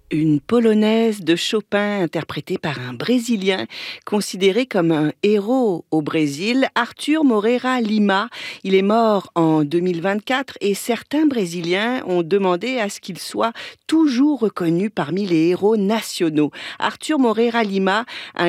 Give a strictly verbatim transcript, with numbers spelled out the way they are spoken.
Une polonaise de Chopin interprétée par un Brésilien considéré comme un héros au Brésil, Arthur Moreira Lima. Il est mort en deux mille vingt-quatre et certains Brésiliens ont demandé à ce qu'il soit toujours reconnu parmi les héros nationaux. Arthur Moreira Lima a